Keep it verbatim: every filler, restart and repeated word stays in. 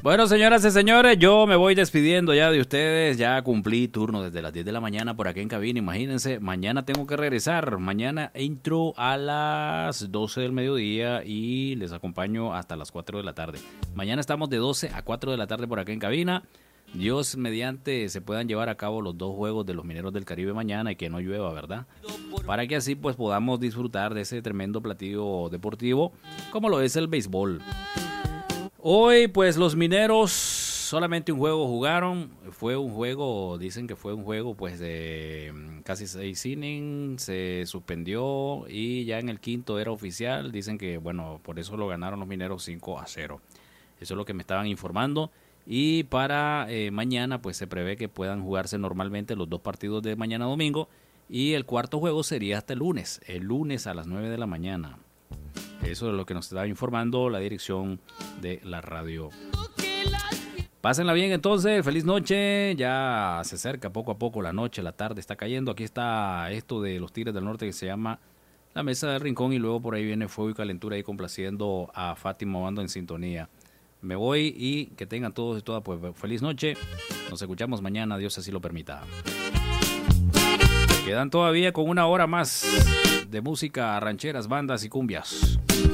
Bueno, señoras y señores, yo me voy despidiendo ya de ustedes. Ya cumplí turno desde las diez de la mañana por aquí en cabina. Imagínense, mañana tengo que regresar. Mañana entro a las doce del mediodía y les acompaño hasta las cuatro de la tarde. Mañana estamos de doce a cuatro de la tarde por aquí en cabina. Dios mediante se puedan llevar a cabo los dos juegos de los Mineros del Caribe mañana y que no llueva, ¿verdad? Para que así pues podamos disfrutar de ese tremendo platillo deportivo como lo es el béisbol. Hoy pues los Mineros solamente un juego jugaron, fue un juego, dicen que fue un juego pues de casi seis innings, se suspendió y ya en el quinto era oficial, dicen que bueno, por eso lo ganaron los Mineros cinco a cero. Eso es lo que me estaban informando. Y para eh, mañana pues se prevé que puedan jugarse normalmente los dos partidos de mañana domingo y el cuarto juego sería hasta el lunes, el lunes a las nueve de la mañana. Eso es lo que nos estaba informando la dirección de la radio. Pásenla bien entonces, feliz noche, ya se acerca poco a poco la noche, la tarde está cayendo. Aquí está esto de los Tigres del Norte que se llama La Mesa del Rincón y luego por ahí viene Fuego y Calentura ahí complaciendo a Fátima Bando en sintonía. Me voy y que tengan todos y todas pues feliz noche. Nos escuchamos mañana, Dios así lo permita. Quedan todavía con una hora más de música, rancheras, bandas y cumbias.